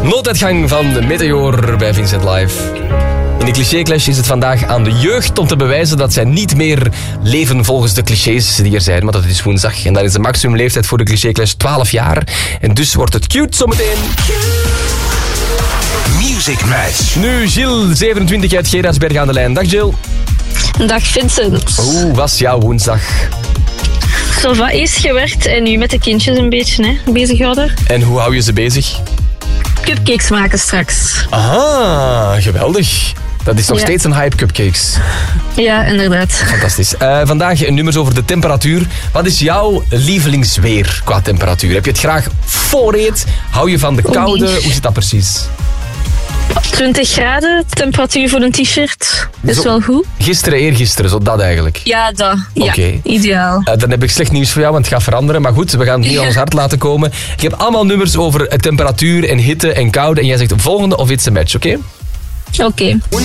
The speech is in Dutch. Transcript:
Nooduitgang van Meteor bij Vincent Live. In de Cliché-clash is het vandaag aan de jeugd om te bewijzen dat zij niet meer leven volgens de clichés die er zijn. Maar dat is woensdag en dan is de maximumleeftijd voor de Cliché-clash 12 jaar. En dus wordt het cute zometeen. Music Match. Nu Gilles, 27 uit Gerardsberg aan de lijn. Dag Gilles. Dag Vincent. Hoe was jouw woensdag? Zo wat eerst gewerkt en nu met de kindjes een beetje bezighouden. En hoe hou je ze bezig? Cupcakes maken straks. Aha, geweldig. Dat is nog steeds een hype, cupcakes. Ja, inderdaad. Fantastisch. Vandaag nummers over de temperatuur. Wat is jouw lievelingsweer qua temperatuur? Heb je het graag voorreed? Hou je van de koude? Hoe zit dat precies? 20 graden, temperatuur voor een t-shirt. Is Zo. wel goed. Eergisteren, zo dat eigenlijk. Ja, dat. Ja, Oké. ideaal. Dan heb ik slecht nieuws voor jou, want het gaat veranderen. Maar goed, we gaan het niet aan ons hart laten komen. Ik heb allemaal nummers over temperatuur en hitte en koude. En jij zegt volgende of it's a match, oké? Oké.